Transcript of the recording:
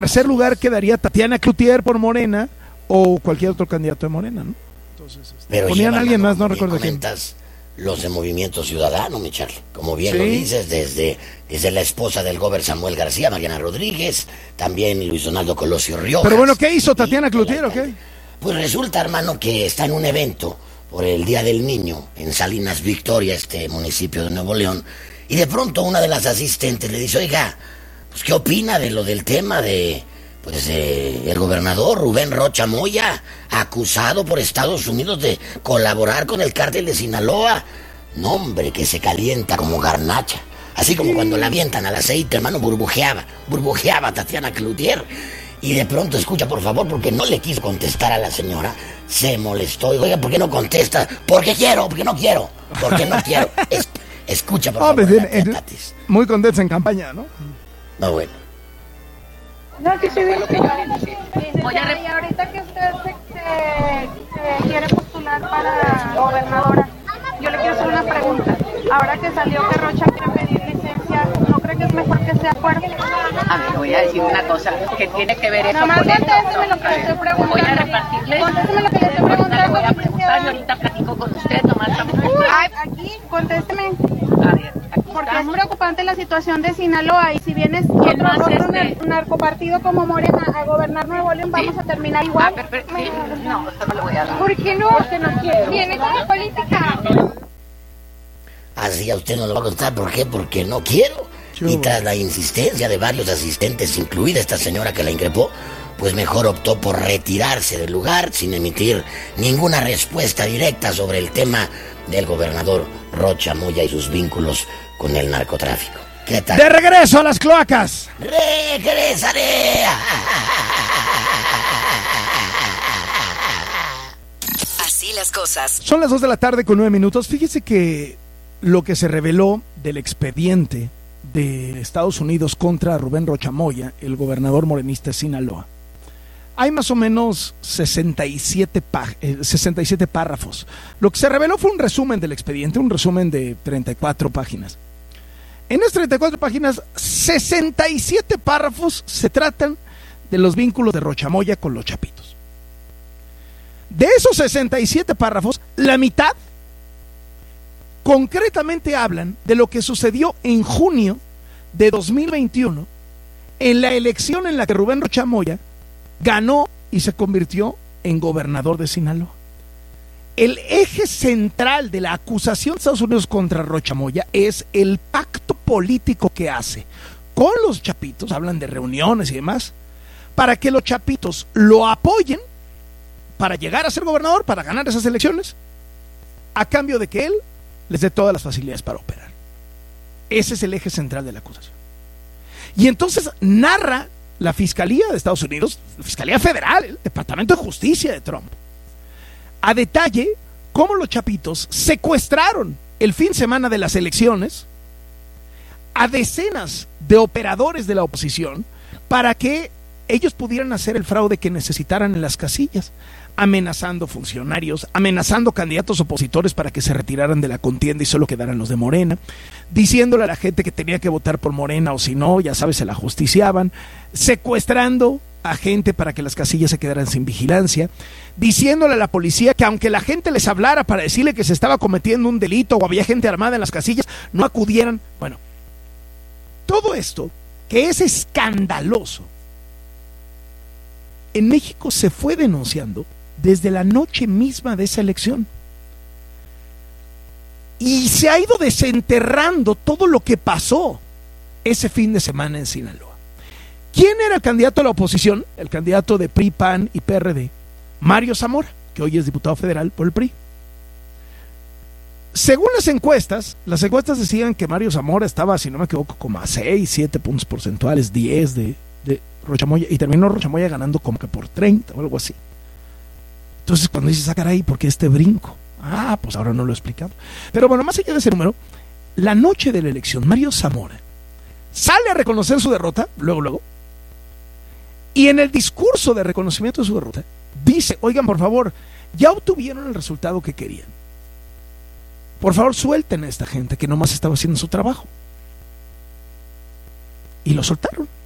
tercer lugar quedaría Tatiana Cloutier por Morena o cualquier otro candidato de Morena, ¿no? Entonces, pero ponían a alguien más, no recuerdo quién. Los de Movimiento Ciudadano, mi Charlie, como bien lo dices, desde la esposa del gobernador Samuel García, Mariana Rodríguez, también Luis Donaldo Colosio Riojas. Pero bueno, ¿qué hizo Tatiana Cloutier o qué? Pues resulta, hermano, que está en un evento por el Día del Niño en Salinas Victoria, este municipio de Nuevo León, y de pronto una de las asistentes le dice, oiga, pues ¿qué opina de lo del tema de el gobernador Rubén Rocha Moya, acusado por Estados Unidos de colaborar con el cártel de Sinaloa? No, hombre, que se calienta como garnacha. Así como cuando la avientan al aceite, hermano, burbujeaba Tatiana Cloutier. Y de pronto, escucha, por favor, porque no le quiso contestar a la señora, se molestó. Oiga, ¿por qué no contesta? Porque no quiero. Escucha, por favor. Muy contenta en campaña, ¿no? No, bueno. No, que se ve lo que yo le decía. Y ahorita que usted se quiere postular para gobernadora, yo le quiero hacer una pregunta. Ahora que salió que Rocha quiere pedir licencia, ¿no cree que es mejor que sea fuerte? A ver, voy a decir una cosa que tiene que ver eso con eso. Contésteme lo que le estoy preguntando. Voy a repartirle. Contésteme lo que le estoy preguntando. Voy a preguntar y ahorita platico con usted, nomás. Aquí, contésteme. A ver, porque es preocupante la situación de Sinaloa y si vienes otro narcopartido como Morena a gobernar Nuevo León, vamos a terminar igual. No, eso no le voy a dar. ¿Por qué no? Porque no quiero. Viene con la política. Así a usted no lo va a contar, ¿por qué? Porque no quiero. Y tras la insistencia de varios asistentes, incluida esta señora que la increpó, pues mejor optó por retirarse del lugar sin emitir ninguna respuesta directa sobre el tema del gobernador Rocha Moya y sus vínculos con el narcotráfico. ¿Qué tal? ¡De regreso a las cloacas! ¡Regresaré! Así las cosas. Son las 2 de la tarde con 9 minutos. Fíjese que lo que se reveló del expediente de Estados Unidos contra Rubén Rocha Moya, el gobernador morenista de Sinaloa, hay más o menos 67 párrafos. Lo que se reveló fue un resumen del expediente, un resumen de 34 páginas. En esas 34 páginas, 67 párrafos se tratan de los vínculos de Rocha Moya con los Chapitos. De esos 67 párrafos, la mitad concretamente hablan de lo que sucedió en junio de 2021 en la elección en la que Rubén Rocha Moya ganó y se convirtió en gobernador de Sinaloa. El eje central de la acusación de Estados Unidos contra Rocha Moya es el pacto político que hace con los Chapitos, hablan de reuniones y demás, para que los Chapitos lo apoyen para llegar a ser gobernador, para ganar esas elecciones, a cambio de que él les dé todas las facilidades para operar. Ese es el eje central de la acusación. Y entonces narra la Fiscalía de Estados Unidos, la Fiscalía Federal, el Departamento de Justicia de Trump, a detalle cómo los Chapitos secuestraron el fin de semana de las elecciones a decenas de operadores de la oposición para que ellos pudieran hacer el fraude que necesitaran en las casillas, amenazando funcionarios, amenazando candidatos opositores para que se retiraran de la contienda y solo quedaran los de Morena, diciéndole a la gente que tenía que votar por Morena o si no, ya sabes, se la justiciaban, secuestrando a gente para que las casillas se quedaran sin vigilancia, diciéndole a la policía que aunque la gente les hablara para decirle que se estaba cometiendo un delito o había gente armada en las casillas, no acudieran. Bueno, todo esto, que es escandaloso, en México se fue denunciando desde la noche misma de esa elección. Y se ha ido desenterrando todo lo que pasó ese fin de semana en Sinaloa. ¿Quién era el candidato a la oposición? El candidato de PRI, PAN y PRD, Mario Zamora, que hoy es diputado federal por el PRI. Según las encuestas decían que Mario Zamora estaba, si no me equivoco, como a 6, 7 puntos porcentuales, 10 de Rocha Moya, y terminó Rocha Moya ganando como que por 30 o algo así. Entonces cuando dices, ah, caray, ¿por qué este brinco? Ah, pues ahora no lo he explicado. Pero bueno, más allá de ese número, la noche de la elección, Mario Zamora sale a reconocer su derrota, luego, y en el discurso de reconocimiento de su derrota, dice, oigan, por favor, ya obtuvieron el resultado que querían. Por favor, suelten a esta gente que nomás estaba haciendo su trabajo. Y lo soltaron.